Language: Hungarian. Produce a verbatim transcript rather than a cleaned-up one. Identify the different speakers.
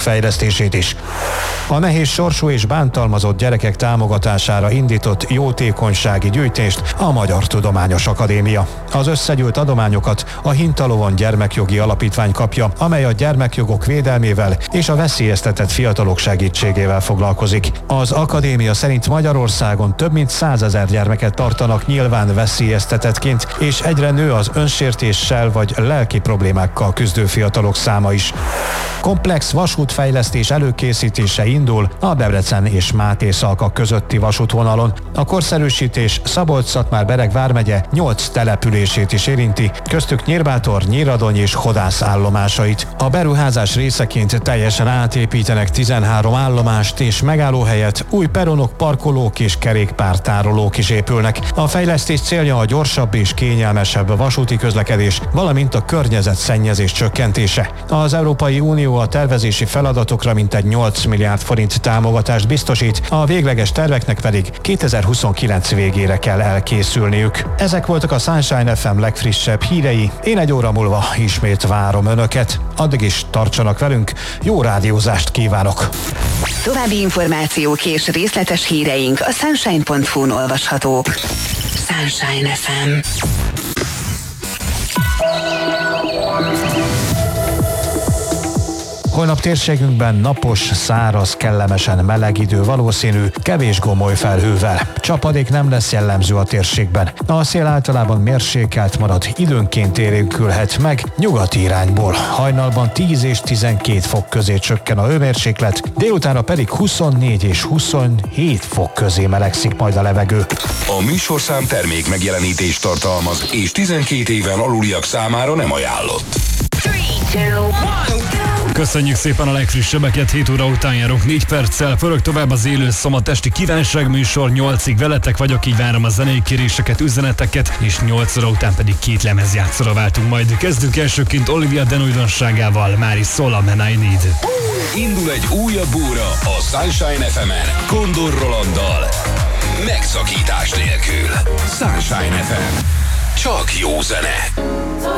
Speaker 1: fejlesztését is. A nehéz sorsú és bántalmazott gyerekek támogatására indított jótékonysági gyűjtést a Magyar Tudományos Akadémia. Az összegyűjt adományokat a Hintalovon Gyermekjogi Alapítvány kapja, amely a gyermekjogok védelmével és a veszélyeztetett fiatalok segítségével foglalkozik. Az akadémia szerint Magyarországon több mint százezer gyermeket tartanak nyilván veszélyeztetettként, és egyre nő az önsértéssel vagy lelki problémákkal küzdő fiatalok száma is. Komplex vasútfejlesztés előkészítése indul a Debrecen és Mátészalka közötti vasútvonalon. A korszerűsítés Szabolcs-Szatmár-Bereg vármegye nyolc települését is érinti, köztük Nyírbátor, Nyíradony és Hodász állomásait. A beruházás részeként teljesen átépítenek tizenhárom állomást és megállóhelyet, új peronok, parkolók és kerékpártárolók is épülnek. A fejlesztés célja a gyorsabb és kényelmesebb vasúti közlekedés, valamint a környezetszennyezés csökkentése. Az Európai Unió a tervezési feladatokra mintegy nyolc milliárd forint támogatást biztosít, a végleges terveknek pedig kétezer-huszonkilenc végére kell elkészülniük. Ezek voltak a Sunshine ef em legfrissebb hírei. Én egy óra múlva ismét várom Önöket. Addig is tartsanak velünk, jó rádiózást kívánok!
Speaker 2: További információk és részletes híreink a sunshine pont hu-n olvashatók. Sunshine ef em.
Speaker 1: Holnap térségünkben napos, száraz, kellemesen meleg idő valószínű, kevés gomoly felhővel. Csapadék nem lesz jellemző a térségben. A szél általában mérsékelt marad, időnként élénkülhet meg nyugati irányból. Hajnalban tíz és tizenkét fok közé csökken a hőmérséklet, délutánra pedig huszonnégy és huszonhét fok közé melegszik majd a levegő.
Speaker 3: A műsorszám termék megjelenítést tartalmaz, és tizenkét éven aluliak számára nem ajánlott.
Speaker 4: Köszönjük szépen a legfrissebbeket, hét óra után járunk négy perccel, pörög tovább az élő Szombat esti kívánság műsor, nyolcig veletek vagyok, így várom a zenei kéréseket, üzeneteket, és nyolc óra után pedig két lemezjátszóra váltunk majd. Kezdünk elsőként Olivia Den újdonságával, Mári Soul, a Man I Need.
Speaker 3: Indul egy újabb óra a Sunshine ef emen, Kondor Rolanddal, megszakítás nélkül. Sunshine ef em, csak jó zene.